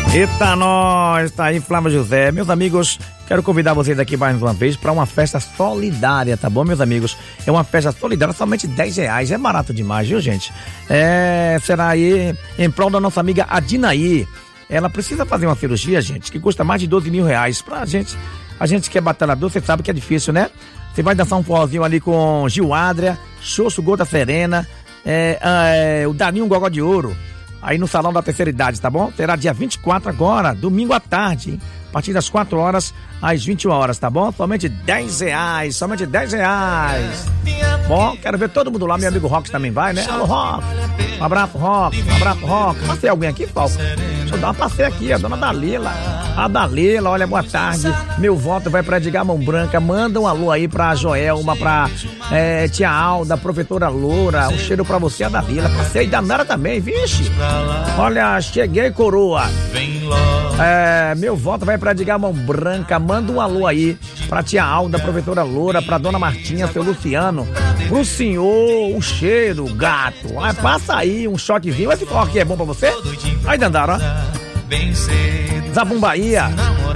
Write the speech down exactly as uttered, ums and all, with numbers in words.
Eita, nós, tá aí Flávio José. Meus amigos, quero convidar vocês aqui mais uma vez para uma festa solidária, tá bom, meus amigos? É uma festa solidária, somente dez reais, é barato demais, viu, gente? É, será aí em prol da nossa amiga Adinaí. Ela precisa fazer uma cirurgia, gente, que custa mais de doze mil reais. Pra gente, a gente que é batalhador, você sabe que é difícil, né? Você vai dançar um forrozinho ali com Gil Adria, Xoxo Gota Serena, é, é, o Daninho Gogó de Ouro. Aí no Salão da Terceira Idade, tá bom? Terá dia vinte e quatro agora, domingo à tarde, hein? A partir das quatro horas às vinte e uma horas, tá bom? Somente dez reais, somente dez reais. Bom, quero ver todo mundo lá, meu amigo Rox também vai, né? Alô, Rox. Um abraço, Rox. Um abraço, Rox. Passei alguém aqui, Paulo? Deixa eu dar uma passeia aqui, a dona Dalila. A Dalila, olha, boa tarde. Meu voto vai pra Edgar Mão Branca. Manda um alô aí pra Joelma, pra é, tia Alda, professora Loura. Um cheiro pra você, a Dalila. Passei da Nara também, vixe. Olha, cheguei, coroa. É, meu voto vai pra Edgar Mão Branca. Manda um alô aí pra tia Alda, professora Loura, pra dona Martinha, seu Luciano, pro senhor, o cheiro, gato. Ah, passa aí um choquezinho. Esse forró aqui é bom pra você? Aí, Dandara, ó. Zabum Bahia.